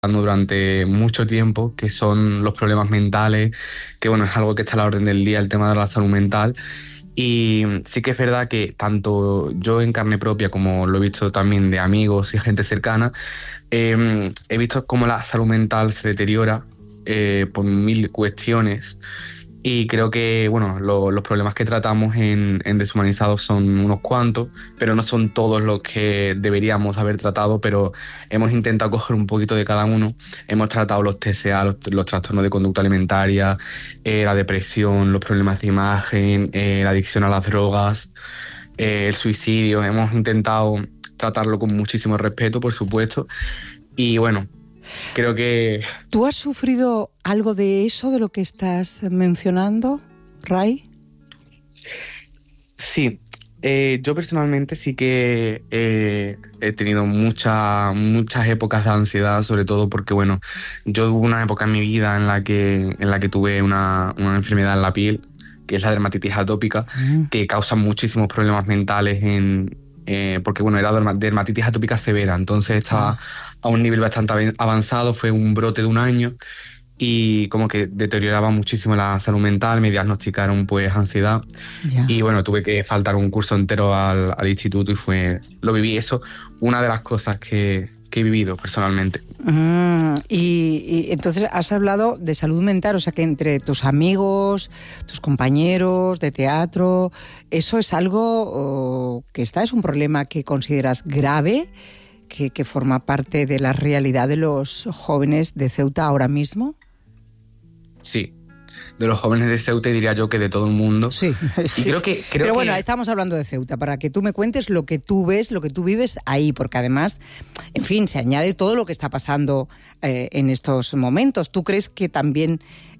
durante mucho tiempo, que son los problemas mentales, que bueno, es algo que está a la orden del día, el tema de la salud mental. Y sí que es verdad que tanto yo en carne propia como lo he visto también de amigos y gente cercana, he visto cómo la salud mental se deteriora por mil cuestiones. Y creo que, bueno, los problemas que tratamos en Deshumanizados son unos cuantos, pero no son todos los que deberíamos haber tratado, pero hemos intentado coger un poquito de cada uno. Hemos tratado los TCA, los trastornos de conducta alimentaria, la depresión, los problemas de imagen, la adicción a las drogas, el suicidio. Hemos intentado tratarlo con muchísimo respeto, por supuesto. Y bueno, creo que... ¿Tú has sufrido algo de eso, de lo que estás mencionando, Ray? Sí, yo personalmente sí que he tenido muchas épocas de ansiedad, sobre todo porque, bueno, yo hubo una época en mi vida en la que tuve una enfermedad en la piel, que es la dermatitis atópica, que causa muchísimos problemas mentales porque bueno, era dermatitis atópica severa, entonces estaba a un nivel bastante avanzado, fue un brote de un año y como que deterioraba muchísimo la salud mental, me diagnosticaron pues ansiedad y bueno, tuve que faltar un curso entero al instituto y lo viví eso, una de las cosas que he vivido personalmente. Y entonces has hablado de salud mental, o sea que entre tus amigos, tus compañeros de teatro, ¿eso es algo es un problema que consideras grave, que forma parte de la realidad de los jóvenes de Ceuta ahora mismo? Sí, de los jóvenes de Ceuta y diría yo que de todo el mundo. Sí, y pero bueno, estamos hablando de Ceuta, para que tú me cuentes lo que tú ves, lo que tú vives ahí, porque además, en fin, se añade todo lo que está pasando en estos momentos. ¿Tú crees que también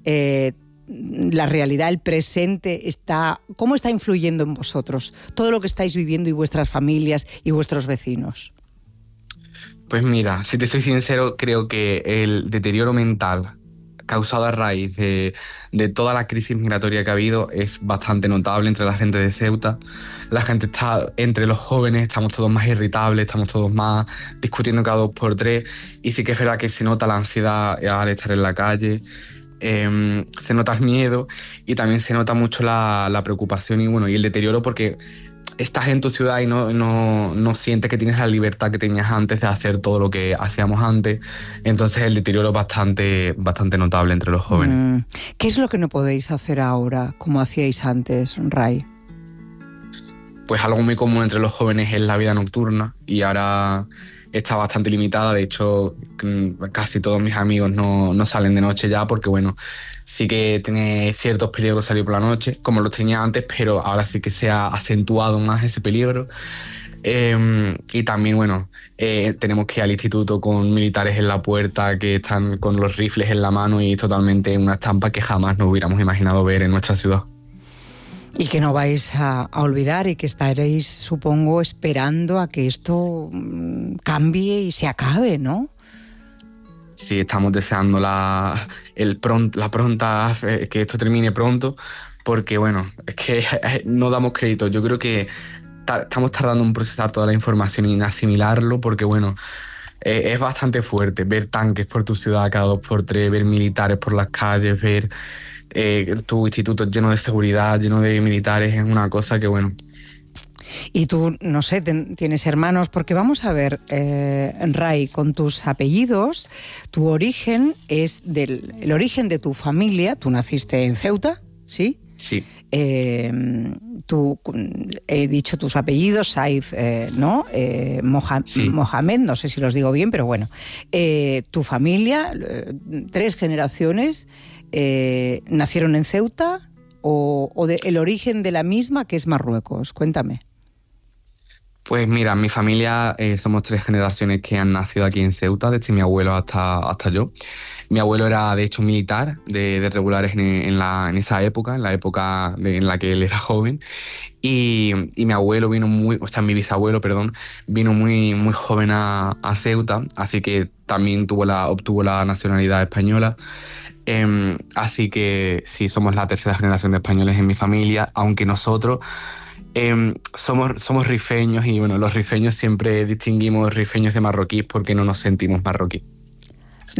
la realidad, el presente, cómo está influyendo en vosotros? Todo lo que estáis viviendo y vuestras familias y vuestros vecinos. Pues mira, si te soy sincero, creo que el deterioro mental causado a raíz de toda la crisis migratoria que ha habido es bastante notable entre la gente de Ceuta. La gente entre los jóvenes, estamos todos más irritables, estamos todos más discutiendo cada 2 por 3 y sí que es verdad que se nota la ansiedad al estar en la calle, se nota el miedo y también se nota mucho la preocupación y el deterioro porque estás en tu ciudad y no sientes que tienes la libertad que tenías antes de hacer todo lo que hacíamos antes. Entonces el deterioro es bastante notable entre los jóvenes. ¿Qué es lo que no podéis hacer ahora como hacíais antes, Ray? Pues algo muy común entre los jóvenes es la vida nocturna y ahora está bastante limitada. De hecho, casi todos mis amigos no salen de noche ya porque, bueno, sí que tiene ciertos peligros salir por la noche, como los tenía antes, pero ahora sí que se ha acentuado más ese peligro. Y también, bueno, tenemos que ir al instituto con militares en la puerta que están con los rifles en la mano y totalmente una estampa que jamás nos hubiéramos imaginado ver en nuestra ciudad. Y que no vais a olvidar y que estaréis, supongo, esperando a que esto cambie y se acabe, ¿no? Sí, estamos deseando que esto termine pronto, porque bueno, es que no damos crédito. Yo creo que estamos tardando en procesar toda la información y en asimilarlo, porque bueno, es bastante fuerte ver tanques por tu ciudad cada 2 por 3, ver militares por las calles, ver tu instituto lleno de seguridad, lleno de militares, es una cosa que bueno. Y tú, no sé, tienes hermanos, porque vamos a ver, Ray, con tus apellidos, tu origen es el origen de tu familia. Tú naciste en Ceuta, ¿sí? Sí. Tú, he dicho tus apellidos, Saif, ¿no? Sí. Mohamed, no sé si los digo bien, pero bueno. Tu familia, 3 generaciones, ¿nacieron en Ceuta o el origen de la misma, que es Marruecos? Cuéntame. Pues mira, mi familia somos 3 generaciones que han nacido aquí en Ceuta, desde mi abuelo hasta yo. Mi abuelo era de hecho militar de regulares en esa época, en la época en la que él era joven. Y mi abuelo mi bisabuelo, perdón, vino muy, muy joven a Ceuta, así que también obtuvo la nacionalidad española. Así que sí, somos la 3ª generación de españoles en mi familia, aunque nosotros somos rifeños y bueno, los rifeños siempre distinguimos rifeños de marroquíes porque no nos sentimos marroquíes.